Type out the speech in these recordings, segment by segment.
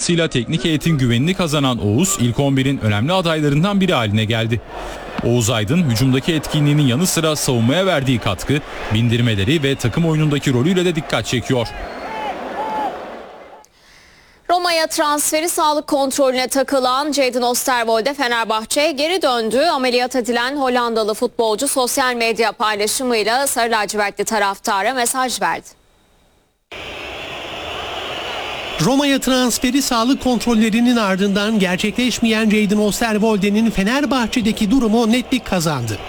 olmasıyla teknik heyetin güvenini kazanan Oğuz, ilk 11'in önemli adaylarından biri haline geldi. Oğuz Aydın, hücumdaki etkinliğinin yanı sıra savunmaya verdiği katkı, bindirmeleri ve takım oyunundaki rolüyle de dikkat çekiyor. Roma'ya transferi sağlık kontrolüne takılan Jadon Oosterwolde Fenerbahçe'ye geri döndü. Ameliyat edilen Hollandalı futbolcu sosyal medya paylaşımıyla sarı lacivertli taraftara mesaj verdi. Roma'ya transferi sağlık kontrollerinin ardından gerçekleşmeyen Jadon Oosterwolde'nin Fenerbahçe'deki durumu netlik kazandı.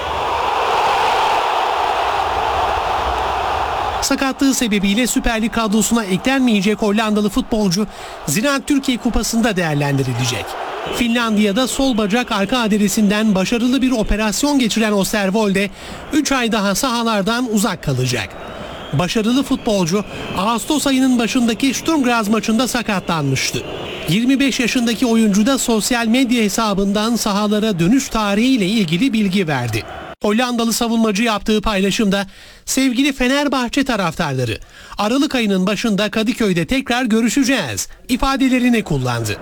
Sakatlığı sebebiyle Süper Lig kadrosuna eklenmeyecek Hollandalı futbolcu Ziraat Türkiye Kupası'nda değerlendirilecek. Finlandiya'da sol bacak arka adresinden başarılı bir operasyon geçiren Oosterwolde 3 ay daha sahalardan uzak kalacak. Başarılı futbolcu Ağustos ayının başındaki Sturm Graz maçında sakatlanmıştı. 25 yaşındaki oyuncu da sosyal medya hesabından sahalara dönüş tarihiyle ilgili bilgi verdi. Hollandalı savunmacı yaptığı paylaşımda sevgili Fenerbahçe taraftarları, Aralık ayının başında Kadıköy'de tekrar görüşeceğiz ifadelerini kullandı.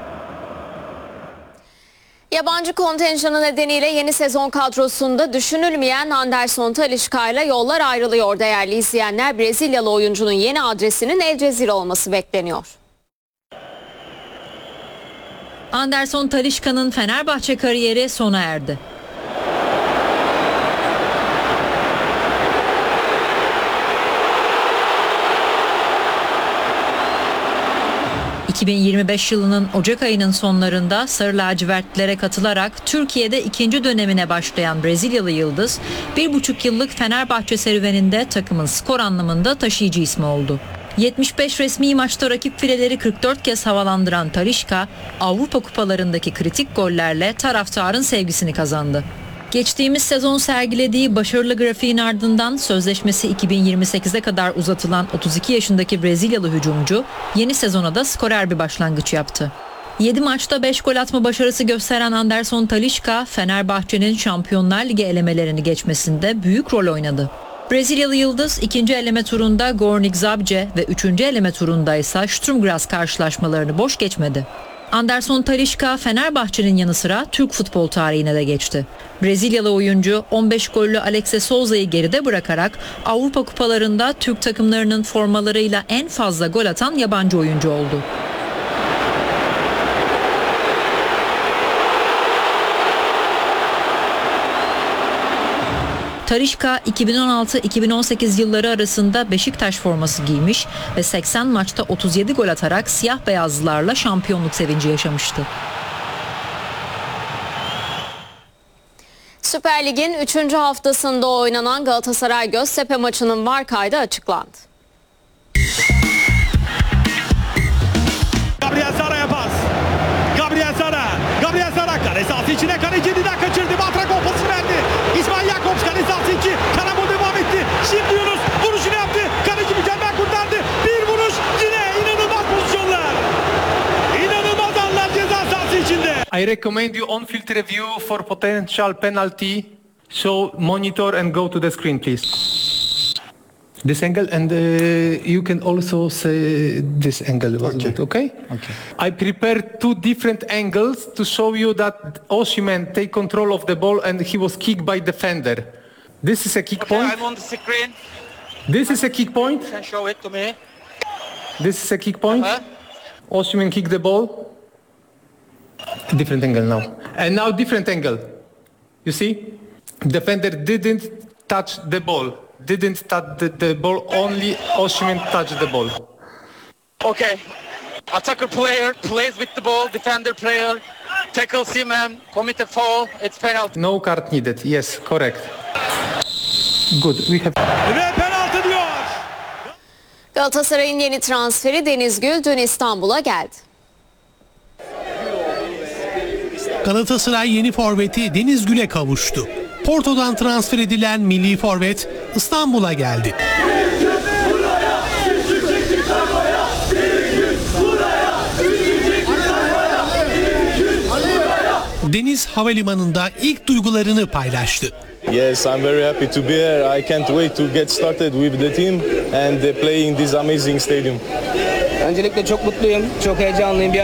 Yabancı kontenjanı nedeniyle yeni sezon kadrosunda düşünülmeyen Anderson Talisca ile yollar ayrılıyor değerli izleyenler. Brezilyalı oyuncunun yeni adresinin El Cezire olması bekleniyor. Anderson Talisca'nın Fenerbahçe kariyeri sona erdi. ...2025 yılının Ocak ayının sonlarında Sarı Lacivertlilere katılarak Türkiye'de ikinci dönemine başlayan Brezilyalı yıldız... ...1,5 yıllık Fenerbahçe serüveninde takımın skor anlamında taşıyıcı ismi oldu. 75 resmi maçta rakip fileleri 44 kez havalandıran Talisca... ...Avrupa kupalarındaki kritik gollerle taraftarın sevgisini kazandı. Geçtiğimiz sezon sergilediği başarılı grafiğin ardından sözleşmesi 2028'e kadar uzatılan 32 yaşındaki Brezilyalı hücumcu yeni sezona da skorer bir başlangıç yaptı. 7 maçta 5 gol atma başarısı gösteren Anderson Talisca, Fenerbahçe'nin Şampiyonlar Ligi elemelerini geçmesinde büyük rol oynadı. Brezilyalı yıldız 2. eleme turunda Górnik Zabrze ve 3. eleme turunda ise Sturm Graz karşılaşmalarını boş geçmedi. Anderson Talisca Fenerbahçe'nin yanı sıra Türk futbol tarihine de geçti. Brezilyalı oyuncu 15 gollü Alex Souza'yı geride bırakarak Avrupa kupalarında Türk takımlarının formalarıyla en fazla gol atan yabancı oyuncu oldu. Talisca 2016-2018 yılları arasında Beşiktaş forması giymiş ve 80 maçta 37 gol atarak siyah beyazlılarla şampiyonluk sevinci yaşamıştı. Süper Lig'in 3. haftasında oynanan Galatasaray Göztepe maçının VAR kaydı açıklandı. Gabriel Zara'ya pas. Gabriel Zara kale sahası içine kaleci Dida kaçırdı. Batrakom pası verdi. İsmail Jakobs kale sahası içi. Karabol devam etti. Şimdi Yunus vuruşunu yaptı. Kaleci mükemmel kurtardı. Bir vuruş yine inanılmaz pozisyonlar. İnanılmaz anlar ceza sahası içinde. I recommend you on-field review for potential penalty. So monitor and go to the screen, please. This angle and you can also say this angle was good, okay? I prepared 2 different angles to show you that Osimhen take control of the ball and he was kicked by defender. This is a kick point. I'm on the screen. This is a kick point. You can show it to me. This is a kick point. Osimhen kicked the ball. Different angle now. And now different angle. You see? Defender didn't touch the ball. Didn't touch the ball, only Osimhen touched the ball. Okay. Attacker player plays with the ball, defender player tackles him and commit a foul. It's penalty. No card needed. Yes, correct. Good. We have. Ve penaltı diyor. Galatasaray'ın yeni transferi Deniz Gül dün İstanbul'a geldi. Galatasaray yeni forveti Deniz Gül'e kavuştu. Porto'dan transfer edilen milli forvet İstanbul'a geldi. Deniz havalimanında ilk duygularını paylaştı. Yes, I'm very happy to be here. I can't wait to get started with the team and play in this amazing stadium. Öncelikle çok mutluyum, çok heyecanlıyım.